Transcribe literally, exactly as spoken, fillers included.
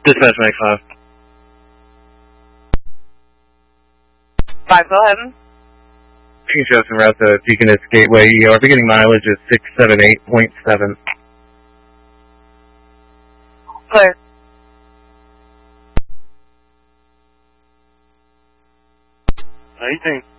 Dispatch Mike five. Five, go ahead. King Joseph route to Deaconess Gateway. E R beginning mileage is six seven eight point seven. Clear. How you think?